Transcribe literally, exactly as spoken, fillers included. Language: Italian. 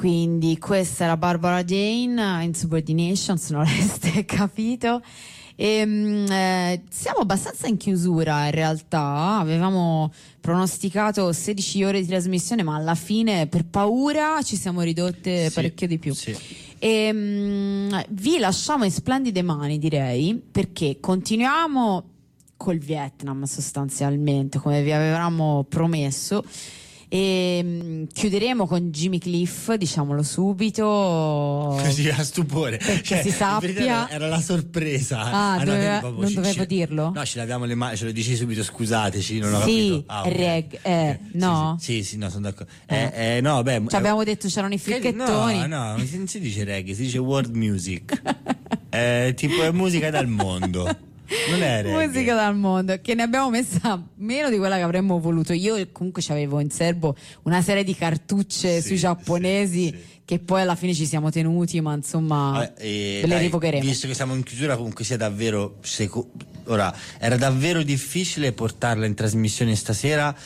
quindi questa era Barbara Jane, Insubordination, se non l'aveste capito. E, eh, siamo abbastanza in chiusura in realtà, avevamo pronosticato sedici ore di trasmissione, ma alla fine per paura ci siamo ridotte sì, parecchio di più. Sì. E, um, vi lasciamo in splendide mani, direi, perché continuiamo col Vietnam sostanzialmente, come vi avevamo promesso. E um, chiuderemo con Jimmy Cliff, diciamolo subito, così a stupore, perché cioè, si sappia era, era la sorpresa. ah, ah doveva, no, non ci, dovevo ci, dirlo? No, ce l'abbiamo le mani, ce lo dici subito, scusateci, non ho sì, capito. Ah, okay. reg, eh, no? Sì, sì, sì, no, sono d'accordo. Eh. Eh, eh, no, beh, ci abbiamo detto c'erano i fricchettoni. No, no, non si dice reggae, si dice world music. È tipo è musica dal mondo. Non è reggae. Musica dal mondo, che ne abbiamo messa meno di quella che avremmo voluto. Io comunque c'avevo in serbo una serie di cartucce sì, sui giapponesi, sì, sì. che poi alla fine ci siamo tenuti, ma insomma eh, ve le dai, rivocheremo. Visto che siamo in chiusura, comunque sia davvero seco- ora era davvero difficile portarla in trasmissione stasera,